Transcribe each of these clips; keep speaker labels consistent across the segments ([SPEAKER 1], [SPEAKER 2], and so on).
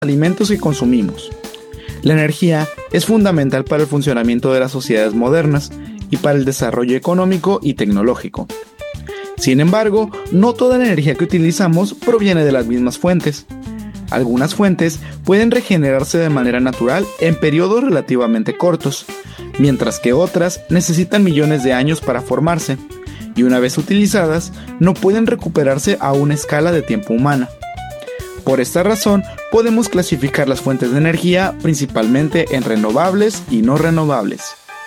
[SPEAKER 1] alimentos que consumimos. La energía es fundamental para el funcionamiento de las sociedades modernas y para el desarrollo económico y tecnológico. Sin embargo, no toda la energía que utilizamos proviene de las mismas fuentes. Algunas fuentes pueden regenerarse de manera natural en periodos relativamente cortos, mientras que otras necesitan millones de años para formarse, y una vez utilizadas, no pueden recuperarse a una escala de tiempo humana. Por esta razón, podemos clasificar las fuentes de energía principalmente en renovables y no renovables.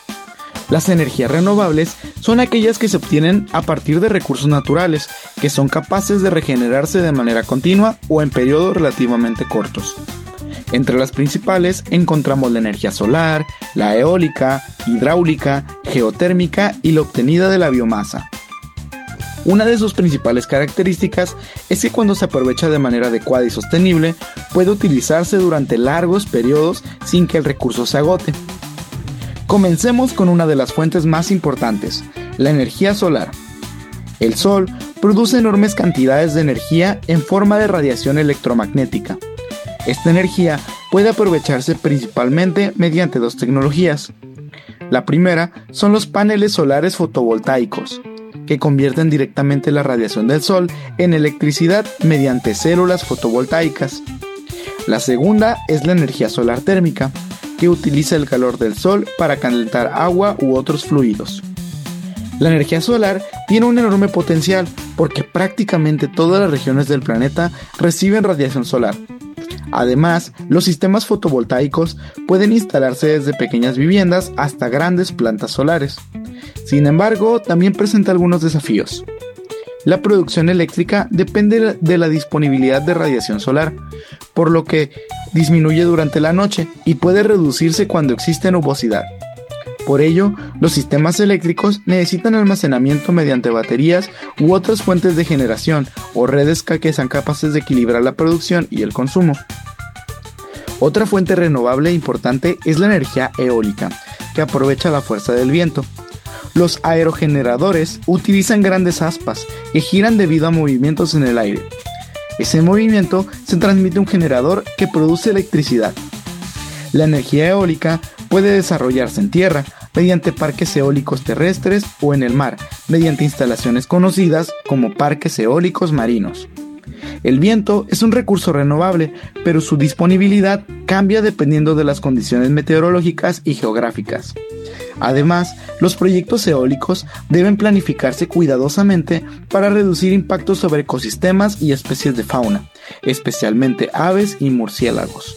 [SPEAKER 1] Las energías renovables son aquellas que se obtienen a partir de recursos naturales, que son capaces de regenerarse de manera continua o en periodos relativamente cortos. Entre las principales encontramos la energía solar, la eólica, hidráulica, geotérmica y la obtenida de la biomasa. Una de sus principales características es que cuando se aprovecha de manera adecuada y sostenible, puede utilizarse durante largos periodos sin que el recurso se agote. Comencemos con una de las fuentes más importantes, la energía solar. El Sol produce enormes cantidades de energía en forma de radiación electromagnética. Esta energía puede aprovecharse principalmente mediante dos tecnologías. La primera son los paneles solares fotovoltaicos, que convierten directamente la radiación del Sol en electricidad mediante células fotovoltaicas. La segunda es la energía solar térmica, que utiliza el calor del Sol para calentar agua u otros fluidos. La energía solar tiene un enorme potencial porque prácticamente todas las regiones del planeta reciben radiación solar. Además, los sistemas fotovoltaicos pueden instalarse desde pequeñas viviendas hasta grandes plantas solares. Sin embargo, también presenta algunos desafíos. La producción eléctrica depende de la disponibilidad de radiación solar, por lo que disminuye durante la noche y puede reducirse cuando existe nubosidad. Por ello, los sistemas eléctricos necesitan almacenamiento mediante baterías u otras fuentes de generación o redes que sean capaces de equilibrar la producción y el consumo. Otra fuente renovable importante es la energía eólica, que aprovecha la fuerza del viento. Los aerogeneradores utilizan grandes aspas que giran debido a movimientos en el aire. Ese movimiento se transmite a un generador que produce electricidad. La energía eólica puede desarrollarse en tierra, mediante parques eólicos terrestres o en el mar, mediante instalaciones conocidas como parques eólicos marinos. El viento es un recurso renovable, pero su disponibilidad cambia dependiendo de las condiciones meteorológicas y geográficas. Además, los proyectos eólicos deben planificarse cuidadosamente para reducir impactos sobre ecosistemas y especies de fauna, especialmente aves y murciélagos.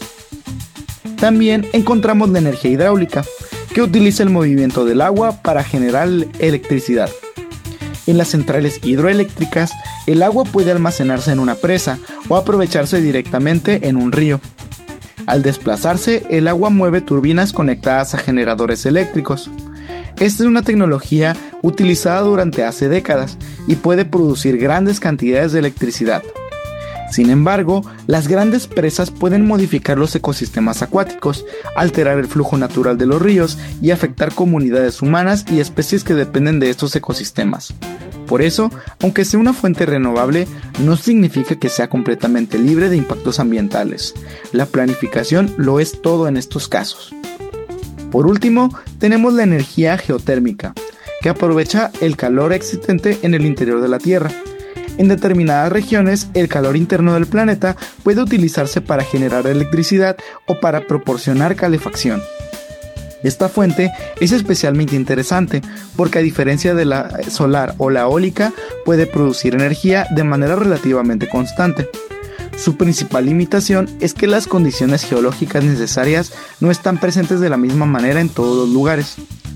[SPEAKER 1] También encontramos la energía hidráulica, que utiliza el movimiento del agua para generar electricidad. En las centrales hidroeléctricas, el agua puede almacenarse en una presa o aprovecharse directamente en un río. Al desplazarse, el agua mueve turbinas conectadas a generadores eléctricos. Esta es una tecnología utilizada durante hace décadas y puede producir grandes cantidades de electricidad. Sin embargo, las grandes presas pueden modificar los ecosistemas acuáticos, alterar el flujo natural de los ríos y afectar comunidades humanas y especies que dependen de estos ecosistemas. Por eso, aunque sea una fuente renovable, no significa que sea completamente libre de impactos ambientales. La planificación lo es todo en estos casos. Por último, tenemos la energía geotérmica, que aprovecha el calor existente en el interior de la Tierra. En determinadas regiones, el calor interno del planeta puede utilizarse para generar electricidad o para proporcionar calefacción. Esta fuente es especialmente interesante porque, a diferencia de la solar o la eólica, puede producir energía de manera relativamente constante. Su principal limitación es que las condiciones geológicas necesarias no están presentes de la misma manera en todos los lugares.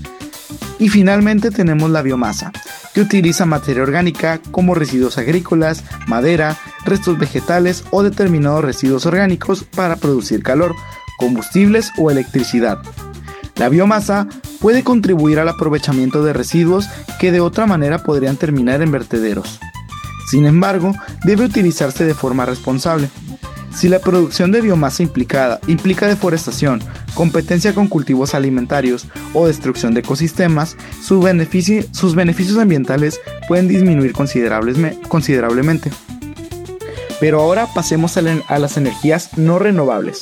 [SPEAKER 1] Y finalmente tenemos la biomasa, que utiliza materia orgánica como residuos agrícolas, madera, restos vegetales o determinados residuos orgánicos para producir calor, combustibles o electricidad. La biomasa puede contribuir al aprovechamiento de residuos que de otra manera podrían terminar en vertederos. Sin embargo, debe utilizarse de forma responsable. Si la producción de biomasa implica deforestación, competencia con cultivos alimentarios o destrucción de ecosistemas, sus beneficios ambientales pueden disminuir considerablemente. Pero ahora pasemos a las energías no renovables.